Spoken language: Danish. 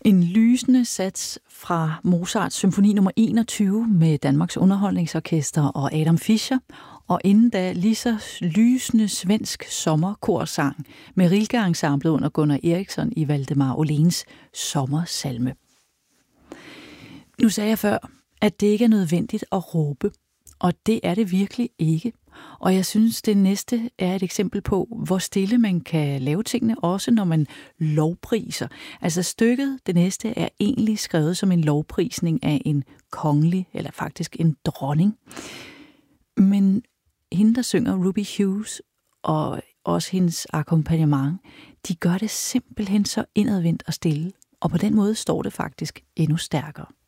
En lysende sats fra Mozarts symfoni nummer 21 med Danmarks Underholdningsorkester og Adam Fischer, og inden da lige så lysende svensk sommerkorsang med Rilke-ensemblet under Gunnar Eriksson i Valdemar Åhléns sommersalme. Nu sagde jeg før, at det ikke er nødvendigt at råbe, og det er det virkelig ikke. Og jeg synes, det næste er et eksempel på, hvor stille man kan lave tingene, også når man lovpriser. Altså stykket, det næste, er egentlig skrevet som en lovprisning af en kongelig, eller faktisk en dronning. Men hende, der synger, Ruby Hughes, og også hendes akkompagnement, de gør det simpelthen så indadvendt og stille. Og på den måde står det faktisk endnu stærkere.